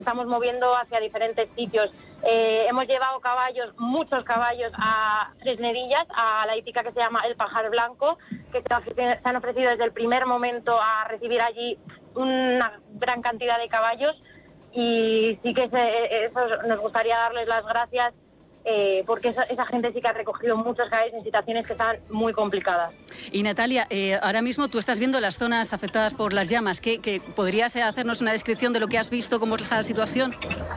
estamos moviendo hacia diferentes sitios. Hemos llevado caballos, muchos caballos, a Fresnedillas, a la hípica que se llama El Pajar Blanco, que se han ofrecido desde el primer momento a recibir allí una gran cantidad de caballos, y sí que eso nos gustaría darles las gracias, porque esa gente sí que ha recogido muchos caballos en situaciones que están muy complicadas. Y Natalia, ahora mismo tú estás viendo las zonas afectadas por las llamas. ¿Qué podrías hacernos una descripción de lo que has visto, cómo es la situación?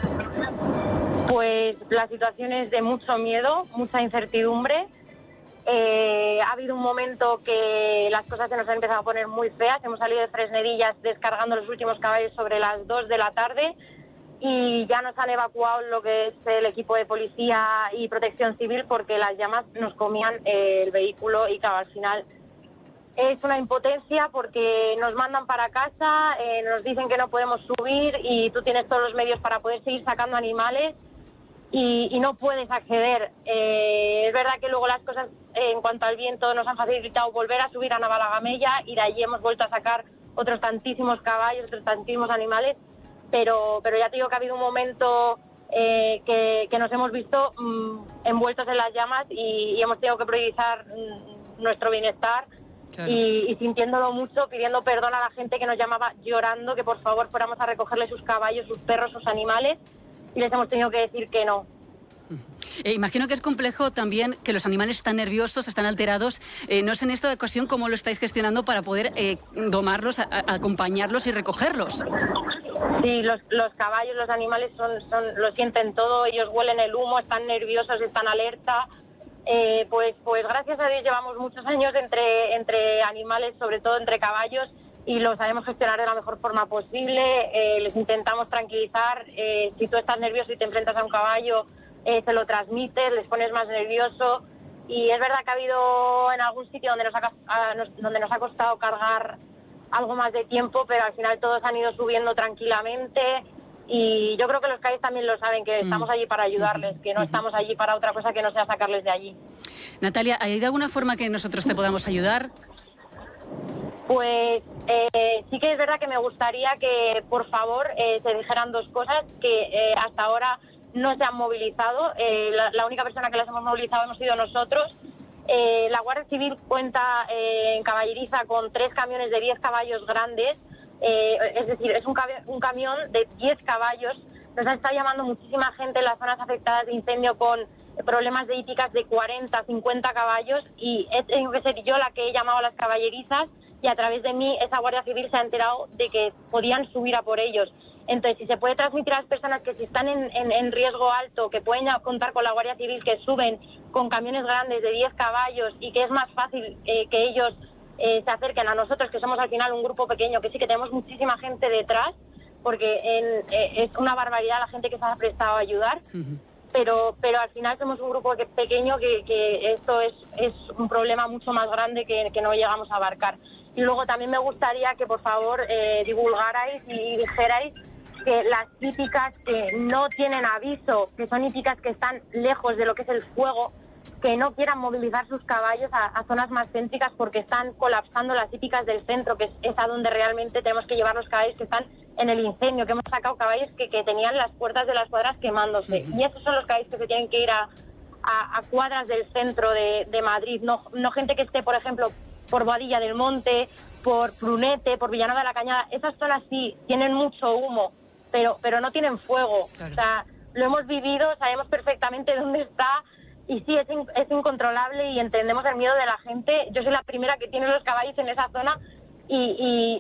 Pues la situación es de mucho miedo, mucha incertidumbre. Ha habido un momento que las cosas se nos han empezado a poner muy feas. Hemos salido de Fresnedillas descargando los últimos caballos sobre las 2 de la tarde y ya nos han evacuado lo que es el equipo de policía y protección civil, porque las llamas nos comían el vehículo y al final es una impotencia, porque nos mandan para casa, nos dicen que no podemos subir y tú tienes todos los medios para poder seguir sacando animales y no puedes acceder. Es verdad que luego las cosas en cuanto al viento nos han facilitado volver a subir a Navalagamella y de allí hemos vuelto a sacar otros tantísimos caballos, otros tantísimos animales, pero ya te digo que ha habido un momento que nos hemos visto envueltos en las llamas y hemos tenido que priorizar nuestro bienestar. Claro. Y sintiéndolo mucho, pidiendo perdón a la gente que nos llamaba llorando que por favor fuéramos a recogerle sus caballos, sus perros, sus animales, y les hemos tenido que decir que no. Imagino que es complejo también, que los animales están nerviosos, están alterados. No sé en esta ocasión cómo lo estáis gestionando para poder domarlos, acompañarlos y recogerlos. Sí, los caballos, los animales lo sienten todo, ellos huelen el humo, están nerviosos, están alerta. Pues gracias a Dios llevamos muchos años entre animales, sobre todo entre caballos, y lo sabemos gestionar de la mejor forma posible. Les intentamos tranquilizar. Si tú estás nervioso y te enfrentas a un caballo, se lo transmites, les pones más nervioso. Y es verdad que ha habido en algún sitio donde nos ha costado cargar algo más de tiempo, pero al final todos han ido subiendo tranquilamente. Y yo creo que los caballos también lo saben, que estamos allí para ayudarles, que no estamos allí para otra cosa que no sea sacarles de allí. Natalia, ¿hay de alguna forma que nosotros te podamos ayudar? Pues sí que es verdad que me gustaría que, por favor, se dijeran dos cosas, que hasta ahora no se han movilizado. La única persona que las hemos movilizado hemos sido nosotros. La Guardia Civil cuenta en Caballeriza con 3 camiones de 10 caballos grandes. Es decir, es un camión de 10 caballos. Nos ha estado llamando muchísima gente en las zonas afectadas de incendio con problemas de hípicas de 40, 50 caballos, y he tenido que ser yo la que he llamado a las caballerizas, y a través de mí esa Guardia Civil se ha enterado de que podían subir a por ellos. Entonces, si se puede transmitir a las personas que si están en riesgo alto, que pueden contar con la Guardia Civil, que suben con camiones grandes de 10 caballos y que es más fácil que ellos se acerquen a nosotros, que somos al final un grupo pequeño, que sí que tenemos muchísima gente detrás, porque es una barbaridad la gente que se ha prestado a ayudar, pero al final somos un grupo pequeño que esto es un problema mucho más grande que no llegamos a abarcar. Y luego también me gustaría que por favor divulgarais y dijerais que las hípicas que no tienen aviso, que son hípicas que están lejos de lo que es el fuego, que no quieran movilizar sus caballos a zonas más céntricas, porque están colapsando las hípicas del centro, que es a donde realmente tenemos que llevar los caballos que están en el incendio, que hemos sacado caballos que tenían las puertas de las cuadras quemándose. Y esos son los caballos que se tienen que ir a cuadras del centro de Madrid, no gente que esté, por ejemplo, por Boadilla del Monte, por Prunete, por Villanueva de la Cañada. Esas zonas sí tienen mucho humo, pero no tienen fuego. Claro. O sea, lo hemos vivido, sabemos perfectamente dónde está. Y sí, es incontrolable y entendemos el miedo de la gente. Yo soy la primera que tiene los caballos en esa zona y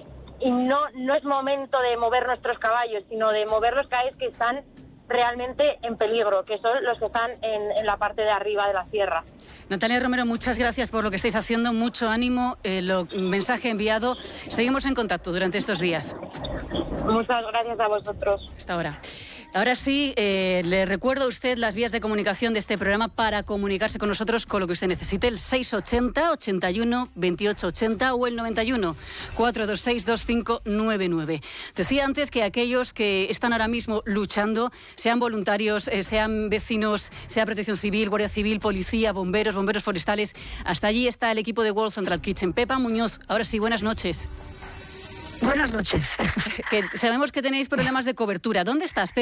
no es momento de mover nuestros caballos, sino de mover los caballos que están realmente en peligro, que son los que están en la parte de arriba de la sierra. Natalia Romero, muchas gracias por lo que estáis haciendo, mucho ánimo, mensaje enviado. Seguimos en contacto durante estos días. Muchas gracias a vosotros. Hasta ahora. Ahora sí, le recuerdo a usted las vías de comunicación de este programa para comunicarse con nosotros con lo que usted necesite. El 680 81 28 80 o el 91 426 2599. Decía antes que aquellos que están ahora mismo luchando, sean voluntarios, sean vecinos, sea Protección Civil, Guardia Civil, Policía, bomberos forestales, hasta allí está el equipo de World Central Kitchen. Pepa Muñoz, ahora sí, buenas noches. Buenas noches. Sabemos que tenéis problemas de cobertura. ¿Dónde estás, Pepa?